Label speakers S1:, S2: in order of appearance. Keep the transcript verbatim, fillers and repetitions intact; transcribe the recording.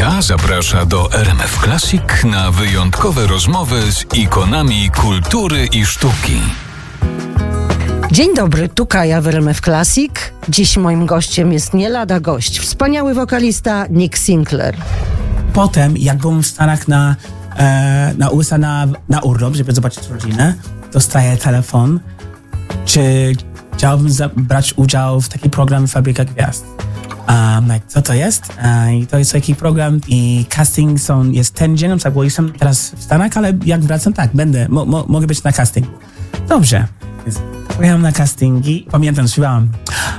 S1: Media zaprasza do R M F Classic na wyjątkowe rozmowy z ikonami kultury i sztuki.
S2: Dzień dobry, tu Kaja w R M F Classic. Dziś moim gościem jest nie lada gość, wspaniały wokalista Nick Sinclair.
S3: Potem, jak byłem w Stanach na, e, na U S A na, na urlop, żeby zobaczyć rodzinę, dostaję telefon, czy chciałbym za- brać udział w taki program Fabryka Gwiazd. Um, like, co to jest? Uh, I to jest taki program i casting są, jest ten dzień, tak, bo jestem teraz w Stanach, ale jak wracam, tak, będę, mo, mo, mogę być na casting. Dobrze. Więc pojechałem na castingi, pamiętam, śpiewałem